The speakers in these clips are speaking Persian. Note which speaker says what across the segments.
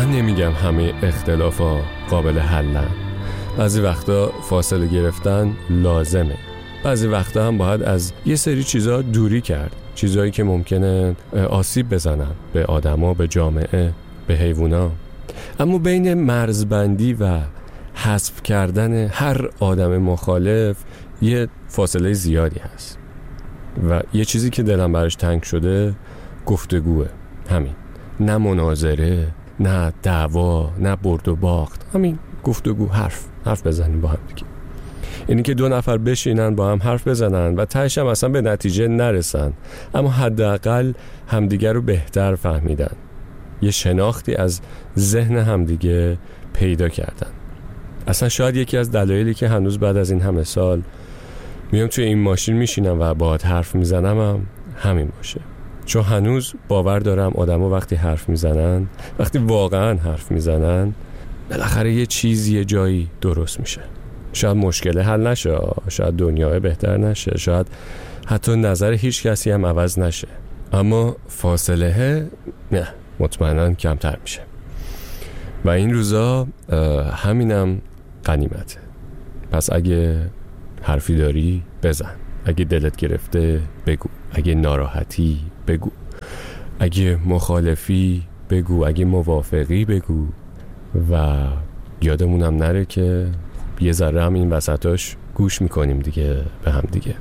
Speaker 1: من نمیگم همه اختلافا قابل حلن. بعضی وقتا فاصله گرفتن لازمه. بعضی وقتا هم باید از یه سری چیزا دوری کرد، چیزایی که ممکنه آسیب بزنن به آدما، به جامعه، به حیوونا. اما بین مرزبندی و حذف کردن هر آدم مخالف یه فاصله زیادی هست و یه چیزی که دلم براش تنگ شده گفتگوه. همین، نه مناظره، نه دعوا، نه برد و باخت، همین گفتگو، حرف بزنیم با هم دیگه. اینی که دو نفر بشینن با هم حرف بزنن و تهش هم اصلا به نتیجه نرسن، اما حداقل همدیگه رو بهتر فهمیدن، یه شناختی از ذهن همدیگه پیدا کردن. اصلا شاید یکی از دلایلی که هنوز بعد از این همه سال میام توی این ماشین میشینم و باهات حرف میزنم همین باشه. چون هنوز باور دارم آدم‌ها وقتی حرف میزنن، وقتی واقعا حرف میزنن، بالاخره یه چیزی یه جایی درست میشه. شاید مشکل حل نشه، شاید دنیا بهتر نشه، شاید حتی نظر هیچ کسی هم عوض نشه، اما فاصله نه، مطمئنا کمتر میشه. و این روزا همینم غنیمته. پس اگه حرفی داری بزن، اگه دلت گرفته بگو، اگه ناراحتی بگو، اگه مخالفی بگو، اگه موافقی بگو. و یادمونم نره که یه ذره هم این وسطاش گوش میکنیم دیگه به هم دیگه.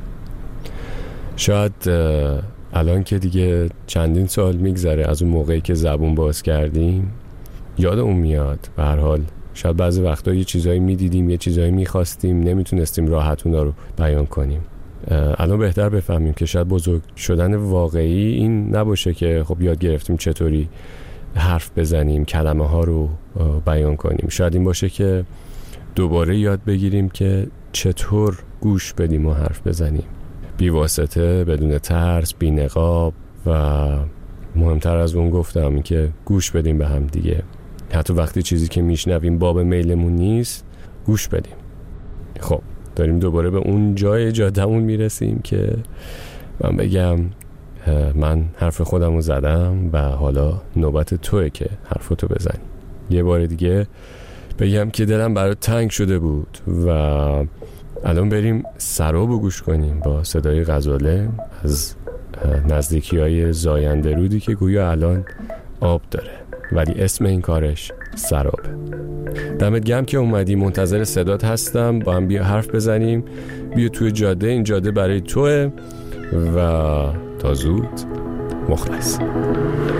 Speaker 1: شاید الان که دیگه چندین سال میگذره از اون موقعی که زبون باز کردیم، یادمون میاد به هر حال شاید بعضی وقتا یه چیزایی میدیدیم، یه چیزایی میخواستیم، نمیتونستیم راحت اونا رو بیان کنیم. الان بهتر بفهمیم که شاید بزرگ شدن واقعی این نباشه که خب یاد گرفتیم چطوری حرف بزنیم، کلمه ها رو بیان کنیم. شاید این باشه که دوباره یاد بگیریم که چطور گوش بدیم و حرف بزنیم، بی واسطه، بدون ترس، بی نقاب. و مهمتر از اون گفتم این که گوش بدیم به هم دیگه. حتی وقتی چیزی که میشنویم باب میلمون نیست، گوش بدیم. خب داریم دوباره به اون جای جادمون میرسیم که من بگم من حرف خودم رو زدم و حالا نوبت توئه که حرفتو بزنی. یه بار دیگه بگم که دلم برات تنگ شده بود و الان بریم سرابو گوش کنیم با صدای غزاله از نزدیکی‌های زاینده رودی که گویا الان آب داره ولی اسم این کارش سرابه. دمت گرم که اومدی، منتظر صدات هستم. با هم بیا حرف بزنیم، بیا توی جاده، این جاده برای توئه و تا زود. مخلص.